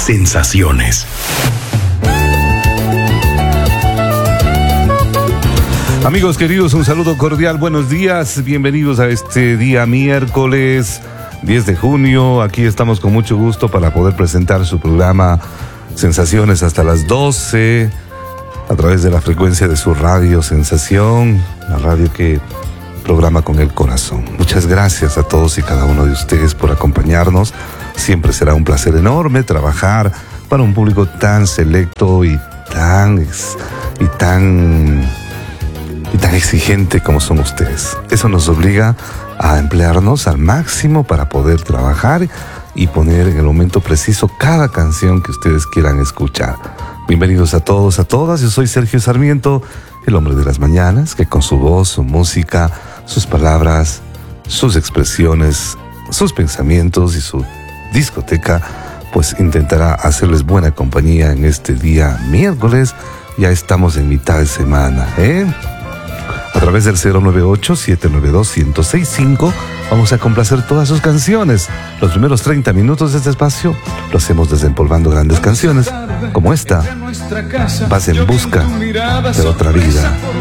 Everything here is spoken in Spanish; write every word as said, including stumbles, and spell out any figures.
Sensaciones. Amigos queridos, un saludo cordial, buenos días, bienvenidos a este día miércoles diez de junio. Aquí estamos con mucho gusto para poder presentar su programa Sensaciones hasta las doce, a través de la frecuencia de su radio Sensación, la radio que programa con el corazón. Muchas gracias a todos y cada uno de ustedes por acompañarnos. Siempre será un placer enorme trabajar para un público tan selecto y tan y tan y tan exigente como son ustedes. Eso nos obliga a emplearnos al máximo para poder trabajar y poner en el momento preciso cada canción que ustedes quieran escuchar. Bienvenidos a todos, a todas. Yo soy Sergio Sarmiento, el hombre de las mañanas, que con su voz, su música, sus palabras, sus expresiones, sus pensamientos y su discoteca, pues intentará hacerles buena compañía en este día miércoles. Ya estamos en mitad de semana, ¿eh? A través del cero nueve ocho, siete nueve dos, uno cero seis cinco vamos a complacer todas sus canciones. Los primeros treinta minutos de este espacio lo hacemos desempolvando grandes canciones como esta. Vas en busca de otra vida.